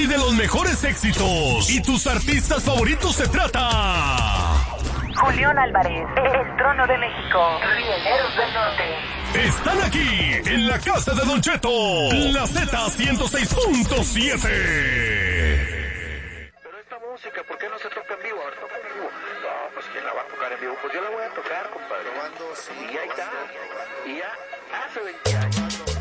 y de los mejores éxitos. Y tus artistas favoritos se trata... Julián Álvarez, El Trono de México, Rieleros del Norte. Están aquí, en la casa de Don Cheto, la Z106.7. Pero esta música, ¿por qué no se toca en vivo? A ver, toca en vivo. No, pues ¿quién la va a tocar en vivo? Pues yo la voy a tocar, compadre. Y ahí está. Y ya hace 20 años.